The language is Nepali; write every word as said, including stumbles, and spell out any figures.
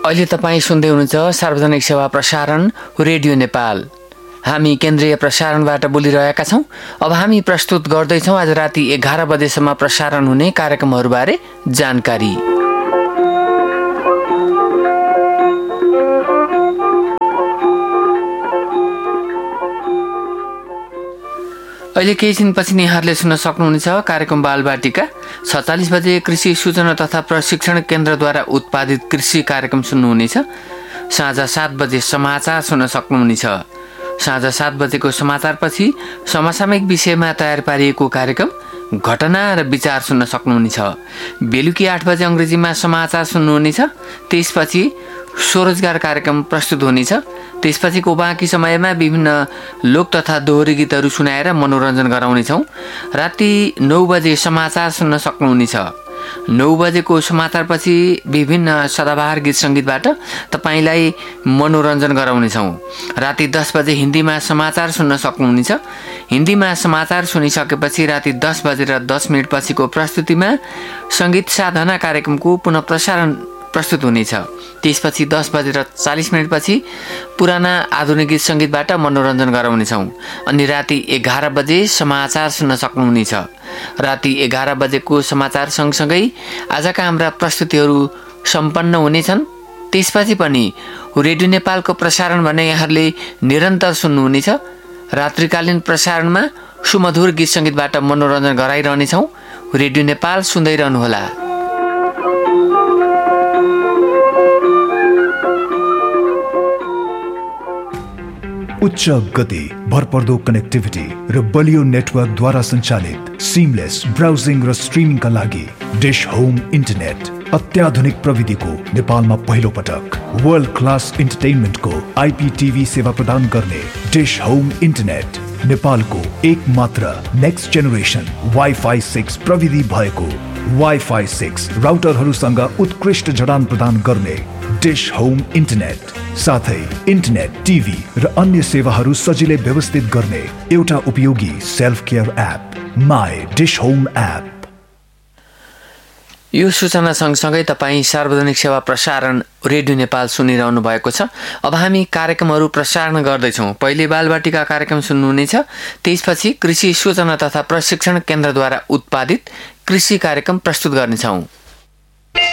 अहिले तपाईँ सुन्दै हुनुहुन्छ सार्वजनिक सेवा प्रसारण रेडियो नेपाल। हामी केन्द्रीय प्रसारणबाट बोलिरहेका छौँ। अब हामी प्रस्तुत गर्दैछौँ आज राति एघार बजेसम्म प्रसारण हुने कार्यक्रमहरूबारे जानकारी। अहिले केही छिनपछि यहाँहरूले सुन्न सक्नुहुनेछ कार्यक्रम बालबाटिका। सत्तालिस बजे कृषि सूचना तथा प्रशिक्षण केन्द्रद्वारा उत्पादित कृषि कार्यक्रम सुन्नुहुनेछ। साँझ सात बजे समाचार सुन्न सक्नुहुनेछ। साँझ सात बजेको समाचारपछि समसामयिक विषयमा तयार पारिएको कार्यक्रम घटना र विचार सुन्न सक्नुहुनेछ। बेलुकी आठ बजे अङ्ग्रेजीमा समाचार सुन्नुहुनेछ। त्यसपछि स्वरोजगार कार्यक्रम प्रस्तुत हुनेछ। त्यसपछिको बाँकी समयमा विभिन्न लोक तथा दोहोरी गीतहरू सुनाएर मनोरञ्जन गराउनेछौँ। राति नौ बजे समाचार सुन्न सक्नुहुनेछ। नौ बजेको समाचारपछि विभिन्न सदाबहार गीत सङ्गीतबाट तपाईँलाई मनोरञ्जन गराउनेछौँ। राति दस बजे हिन्दीमा समाचार सुन्न सक्नुहुनेछ। हिन्दीमा समाचार सुनिसकेपछि राति दस बजेर दस मिनट पछिको प्रस्तुतिमा सङ्गीत साधना कार्यक्रमको पुनः प्रसारण प्रस्तुत हुनेछ। त्यसपछि दस बजेर चालिस मिनटपछि पुराना आधुनिक गीत सङ्गीतबाट मनोरञ्जन गराउनेछौँ। अनि राति एघार बजे समाचार सुन्न सक्नुहुनेछ। राति एघार बजेको समाचार सँगसँगै आजका हाम्रा प्रस्तुतिहरू सम्पन्न हुनेछन्। त्यसपछि पनि रेडियो नेपालको प्रसारण भने यहाँहरूले निरन्तर सुन्नुहुनेछ। रात्रिकालीन प्रसारणमा सुमधुर गीत सङ्गीतबाट मनोरञ्जन गराइरहनेछौँ। रेडियो नेपाल सुन्दै रहनुहोला। उच्च गति, भरपर्दो कनेक्टिभिटी र बलियो नेटवर्कद्वारा सञ्चालित सिमलेस ब्राउजिङ र स्ट्रिमिङका लागि डिश होम इन्टरनेट अत्याधुनिक प्रविधिको नेपालमा पहिलो पटक वर्ल्ड क्लास इन्टरटेनमेन्टको आइपीटिभी सेवा प्रदान गर्ने डिश होम इन्टरनेट नेपालको एक मात्र नेक्स्ट जेनेरेसन वाइफाई सिक्स प्रविधि भएको वाइफाई सिक्स राउटरहरूसँग उत्कृष्ट जडान प्रदान गर्ने डिश होम इन्टरनेट साथै इन्टरनेट, टिभी र अन्य सेवाहरू सजिलै व्यवस्थित गर्ने एउटा उपयोगी self care app my dish home app. यो सूचना सँगसँगै तपाईँ सार्वजनिक सेवा प्रसारण रेडियो नेपाल सुनिरहनु भएको छ। अब हामी कार्यक्रमहरू प्रसारण गर्दैछौँ। पहिले बालबाटिका कार्यक्रम सुन्नुहुनेछ। त्यसपछि कृषि सूचना तथा प्रशिक्षण केन्द्रद्वारा उत्पादित कृषि कार्यक्रम प्रस्तुत गर्नेछौँ।